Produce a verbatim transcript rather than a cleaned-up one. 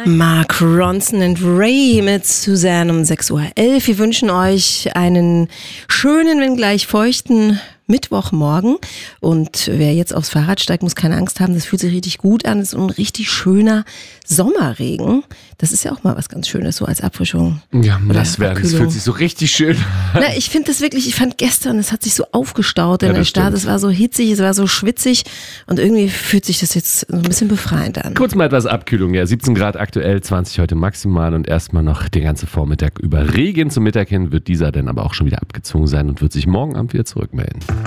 Mark Ronson und Ray mit Suzanne um sechs Uhr elf. Wir wünschen euch einen schönen, wenn gleich feuchten Mittwochmorgen. Und wer jetzt aufs Fahrrad steigt, muss keine Angst haben. Das fühlt sich richtig gut an. Das ist ein richtig schöner Sommerregen. Das ist ja auch mal was ganz Schönes, so als Abfrischung. Ja, nass werden. Das fühlt sich so richtig schön an. Na, ich finde das wirklich, ich fand gestern, es hat sich so aufgestaut in ja, der Stadt. Es war so hitzig, es war so schwitzig. Und irgendwie fühlt sich das jetzt so ein bisschen befreiend an. Kurz mal etwas Abkühlung. Ja, siebzehn Grad aktuell, zwanzig heute maximal. Und erstmal noch den ganzen Vormittag über Regen. Zum Mittag hin wird dieser dann aber auch schon wieder abgezogen sein und wird sich morgen Abend wieder zurückmelden.